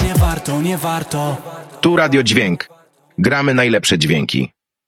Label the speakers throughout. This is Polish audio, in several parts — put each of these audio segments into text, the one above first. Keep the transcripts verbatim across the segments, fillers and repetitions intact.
Speaker 1: nie warto, nie warto.
Speaker 2: Tu Radio Dźwięk. Gramy najlepsze dźwięki.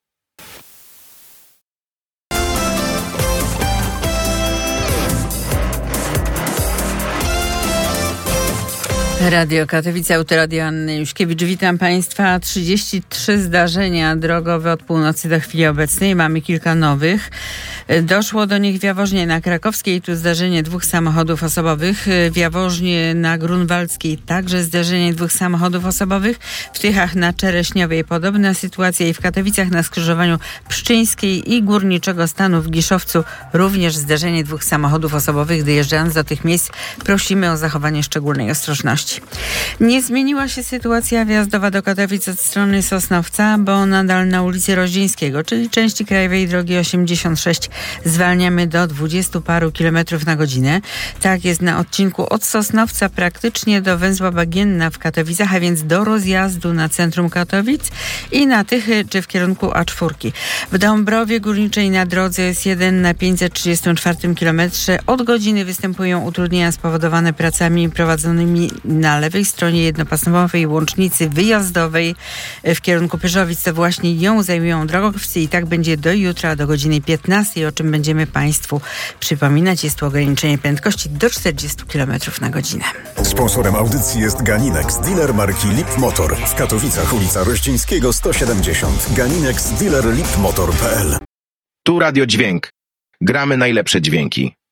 Speaker 3: Radio Katowice, Autoradio Anny Juszkiewicz. Witam Państwa. trzydzieści trzy zdarzenia drogowe od północy do chwili obecnej. Mamy kilka nowych. Doszło do nich w Jaworznie na Krakowskiej. Tu zdarzenie dwóch samochodów osobowych. W Jaworznie na Grunwaldzkiej także zdarzenie dwóch samochodów osobowych. W Tychach na Czereśniowej podobna sytuacja i w Katowicach na skrzyżowaniu Pszczyńskiej i Górniczego Stanu w Giszowcu również zdarzenie dwóch samochodów osobowych. Dojeżdżając do tych miejsc prosimy o zachowanie szczególnej ostrożności. Nie zmieniła się sytuacja wjazdowa do Katowic od strony Sosnowca, bo nadal na ulicy Roździńskiego, czyli części krajowej drogi osiemdziesiąt sześć, zwalniamy do dwudziestu paru kilometrów na godzinę. Tak jest na odcinku od Sosnowca praktycznie do węzła Bagienna w Katowicach, a więc do rozjazdu na centrum Katowic i na Tychy czy w kierunku A cztery. W Dąbrowie Górniczej na drodze S jeden na pięćset trzydziestym czwartym kilometrze od godziny występują utrudnienia spowodowane pracami prowadzonymi na lewej stronie jednopasmowej łącznicy wyjazdowej w kierunku Pyrzowic. To właśnie ją zajmują drogowcy i tak będzie do jutra do godziny piętnastej, o czym będziemy Państwu przypominać. Jest tu ograniczenie prędkości do czterdziestu kilometrów na godzinę.
Speaker 4: Sponsorem audycji jest Ganinex, dealer marki Lip Motor. W Katowicach ulica Roździńskiego sto siedemdziesiąt. Ganinex, dealer lip motor kropka p l.
Speaker 2: Tu Radio Dźwięk. Gramy najlepsze dźwięki.